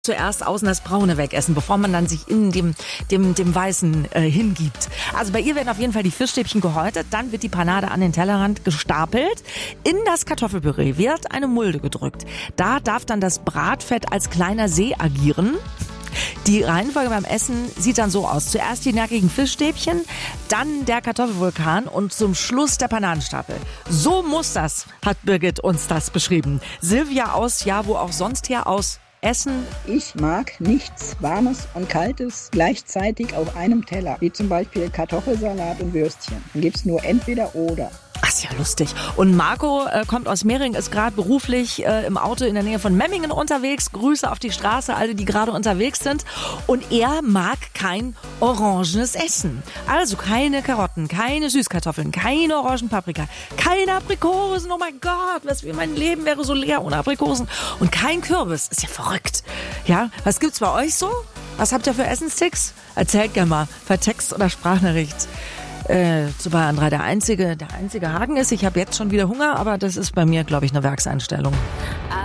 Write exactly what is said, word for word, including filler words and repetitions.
Zuerst außen das Braune wegessen, bevor man dann sich innen dem, dem, dem Weißen äh, hingibt. Also bei ihr werden auf jeden Fall die Fischstäbchen gehäutet, dann wird die Panade an den Tellerrand gestapelt. In das Kartoffelpüree wird eine Mulde gedrückt. Da darf dann das Bratfett als kleiner See agieren. Die Reihenfolge beim Essen sieht dann so aus. Zuerst die knackigen Fischstäbchen, dann der Kartoffelvulkan und zum Schluss der Panadenstapel. So muss das, hat Birgit uns das beschrieben. Silvia aus, ja, wo auch sonst her aus Essen. Ich mag nichts Warmes und Kaltes gleichzeitig auf einem Teller, wie zum Beispiel Kartoffelsalat und Würstchen. Dann gibt's nur entweder oder. Ach, ist ja lustig. Und Marco äh, kommt aus Mehring, ist gerade beruflich äh, im Auto in der Nähe von Memmingen unterwegs. Grüße auf die Straße, alle, die gerade unterwegs sind. Und er mag kein orangenes Essen. Also keine Karotten, keine Süßkartoffeln, keine Orangenpaprika, keine Aprikosen. Oh mein Gott, was wie mein Leben wäre so leer ohne Aprikosen. Und kein Kürbis. Ist ja verrückt. Ja, was gibt's bei euch so? Was habt ihr für Essenssticks? Erzählt gerne mal per Text oder Sprachnachricht. Äh, zu bei André der einzige, der einzige Haken ist, ich habe jetzt schon wieder Hunger, aber das ist bei mir, glaube ich, eine Werkseinstellung.